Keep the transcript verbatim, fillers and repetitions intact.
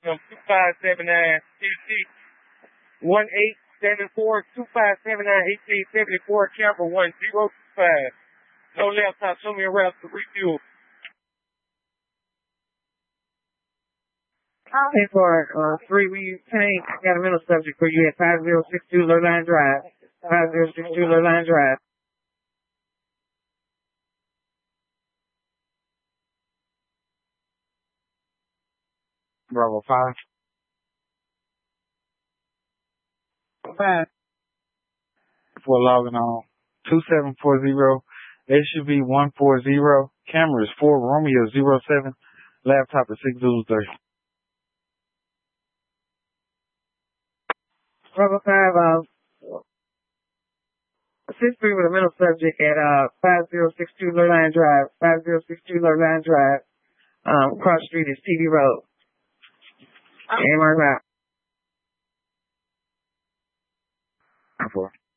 um, two five seven nine T T one eight seven four two five seven nine eighteen seventy four camera one zero two five. No laptop, show me around to refuel. Hey, for uh, three we tank, got a middle subject for you at five zero six two Lowline Drive. five zero six two Lowline Drive. Bravo five. Five. For logging on. two seven four zero. It should be one four zero. Camera is four Romeo zero seven. Laptop is six Zulu three. Bravo five, uh, six three with a middle subject at uh five zero six two Lowline Drive. five zero six two Lowline Drive. Um, cross street is T V Road. And mark out. four.